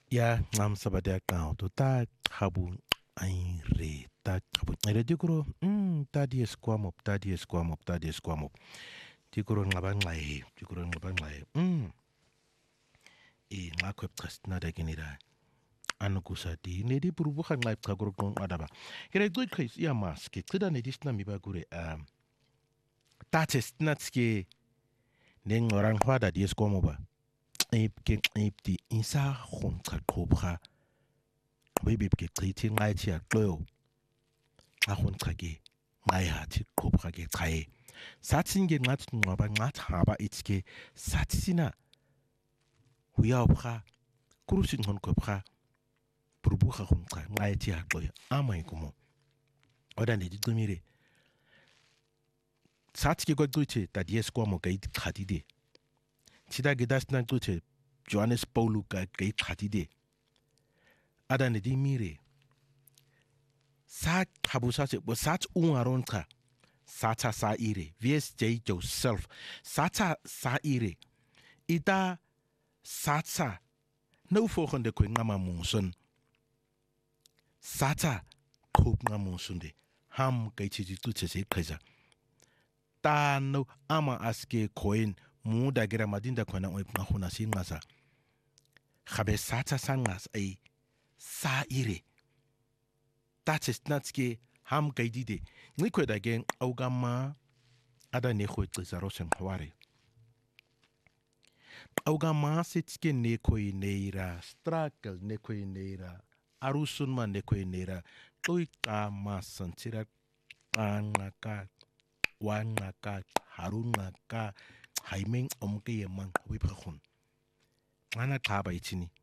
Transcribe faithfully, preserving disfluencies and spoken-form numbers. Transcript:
Ya ngam sabada ka to ta habu ai re ta habu re dikuro mm ta di squam up ta di squam up ta di squam up dikuro ngaba ngai dikuro ngaba ngai mm e ngakwe pkastina da kinira anu kusati ne di purbu khan ngai pkaguro kon adaba kire good case ya mas ke tsida ne disna mi ba gure um ta testna tske ne ngorang hwada di squam ba e ke e di insa khon tsa khobra Baby ke qithi ngai chi aqo xa khon qake ngai ha thi qhopha ke qae sathi nge ngathi ngwaba ngathi haba itske sathi sina huya obkha kurusi ngon ko bkha burbu kha khon qa ngai thi aqo amai kumo oda ne ditumire sathi ke godluche ta dies kwa mo kai khatide chida gedas na tuche Johannes Paulu ka kai khatide ada ne dimire sa habusa se bo sat un aronka sata sa ire vies j yourself sata sa ire ida sata no volgende ko ngama monsun sata kop ngama monsunde ham kai chi tu che se kheza ta no ama aske coin mu da gira madinda ko na oi ngahuna sin ngasa khabe sata sangas ai sa ire Tatesnatske ham gaidide ni ko da gen augama ada ne ko tsaro sen hware augama sitske ne ko neira struggle ne ko neira arusun man ne ko neira toika ma santira angaka wangaka harunaka haimen omke yemang wiphakhun ana khaba ichini